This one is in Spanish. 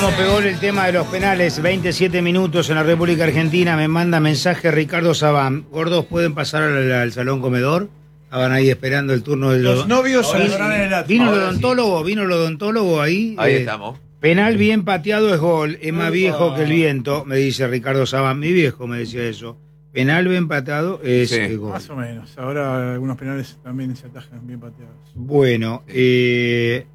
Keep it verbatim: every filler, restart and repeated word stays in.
cómo pegó el tema de los penales. veintisiete minutos en la República Argentina. Me manda mensaje Ricardo Sabán. Gordos, ¿pueden pasar al, al salón comedor? Estaban ahí esperando el turno del... Los novios Ahora saldrán sí. en el atrio. Vino el Ahora odontólogo, sí. vino el odontólogo ahí. Ahí eh, estamos. Penal bien pateado es gol. Es más viejo que el viento, me dice Ricardo Sabán. Mi viejo me decía eso. Penal bien pateado es Sí. eh, gol. Más o menos. Ahora algunos penales también se atajan bien pateados. Bueno, eh,